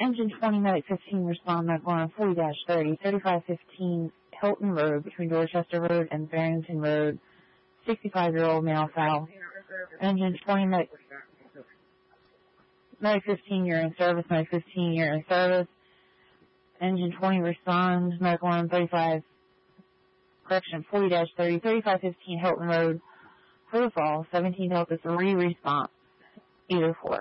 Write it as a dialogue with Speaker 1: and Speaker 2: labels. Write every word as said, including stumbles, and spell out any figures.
Speaker 1: Engine twenty, Medic fifteen, respond, Medic one forty thirty, thirty-five fifteen Hilton Road between Dorchester Road and Barrington Road, sixty-five-year-old male foul. Engine twenty, Medic, Medic fifteen, you're in service, Medic fifteen, you're in service. Engine twenty, respond, Medic one thirty-five, correction, forty thirty, thirty-five fifteen Hilton Road, for the fall, seventeen Delta three, response, either four.